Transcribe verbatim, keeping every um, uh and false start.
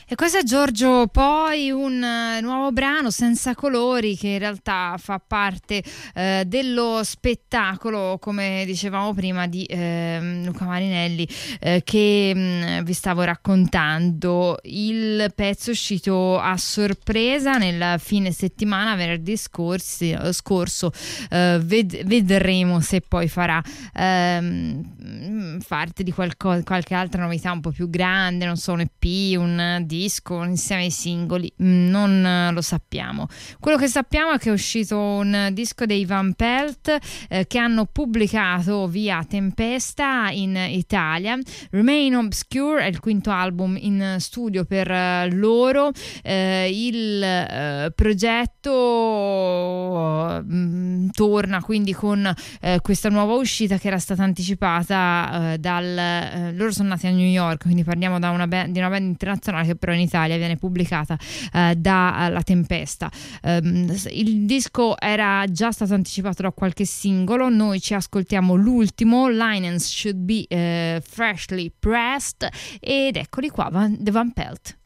E questo è Giorgio Poi, un uh, nuovo brano senza colori che in realtà fa parte uh, dello spettacolo, come dicevamo prima, di uh, Luca Marinelli, uh, che um, vi stavo raccontando. Il pezzo è uscito a sorpresa nel fine settimana, venerdì scorsi, uh, scorso, uh, ved- vedremo se poi farà uh, parte di qualco- qualche altra novità un po' più grande, non so, un E P, un disco insieme ai singoli, non lo sappiamo. Quello che sappiamo è che è uscito un disco dei Van Pelt eh, che hanno pubblicato via Tempesta in Italia. Remain Obscure è il quinto album in studio per uh, loro. Eh, il uh, progetto uh, torna quindi con uh, questa nuova uscita che era stata anticipata uh, dal uh, loro sono nati a New York, quindi parliamo da una band, di una band internazionale che però in Italia viene pubblicata uh, da uh, La Tempesta. Um, il disco era già stato anticipato da qualche singolo, noi ci ascoltiamo l'ultimo, Linens Should Be uh, Freshly Pressed, ed eccoli qua, Van, The Van Pelt.